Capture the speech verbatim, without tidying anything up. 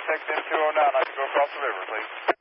text in two oh nine. I can go across the river, please.